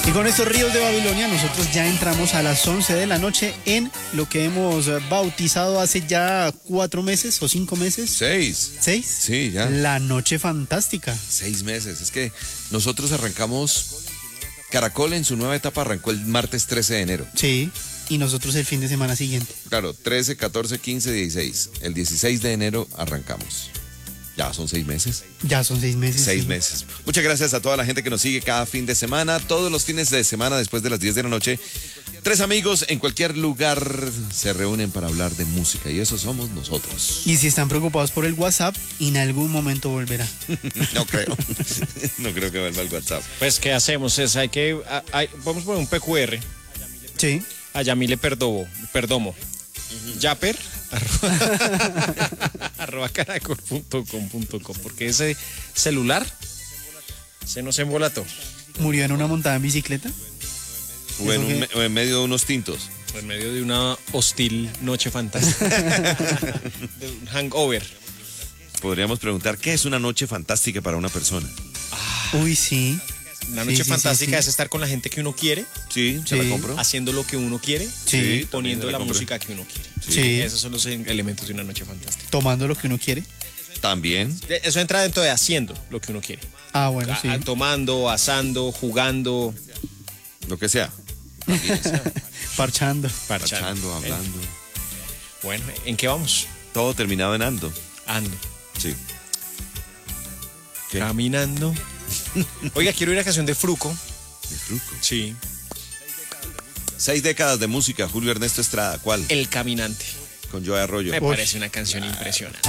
Y con estos ríos de Babilonia nosotros ya entramos a las 11 de la noche en lo que hemos bautizado hace ya 4 meses o 5 meses. 6. ¿6? Sí, ya. La noche fantástica. 6 meses. Es que nosotros arrancamos, Caracol en su nueva etapa arrancó el martes 13 de enero. Sí, y nosotros el fin de semana siguiente. Claro, 13, 14, 15, 16. El 16 de enero arrancamos. Ya son 6 meses. Ya son 6 meses. 6 sí. meses. Muchas gracias a toda la gente que nos sigue cada fin de semana. Todos los fines de semana después de las 10 de la noche, 3 amigos en cualquier lugar se reúnen para hablar de música y eso somos nosotros. Y si están preocupados por el WhatsApp, en algún momento volverá. No creo. No creo que vuelva el WhatsApp. Pues, ¿qué hacemos? Vamos a poner un PQR. Sí. A Yamile Perdomo. Yapper arroba caracol.com.co, porque ese celular se nos embolató. ¿Murió en una montada en bicicleta? O en medio de unos tintos. En medio de una hostil noche fantástica. De un hangover. Podríamos preguntar, ¿qué es una noche fantástica para una persona? Uy, sí. Una noche Sí, fantástica sí. es estar con la gente que uno quiere, Sí, se Sí. la compro. haciendo lo que uno quiere, Sí. poniendo también se la la compro. música que uno quiere. Sí. Esos son los elementos de una noche fantástica. Tomando lo que uno quiere. También. Eso entra dentro de haciendo lo que uno quiere. Ah, bueno, sí. Tomando, asando, jugando, Lo que sea. Parchando. Parchando, hablando. Bueno, ¿en qué vamos? Todo terminado en ando. Ando. Sí. ¿Qué? Caminando. Oiga, quiero ir a la canción de Fruco. De Fruco. Sí. 6 décadas de música, Julio Ernesto Estrada. ¿Cuál? El Caminante. Con Joe Arroyo. Me parece una canción impresionante.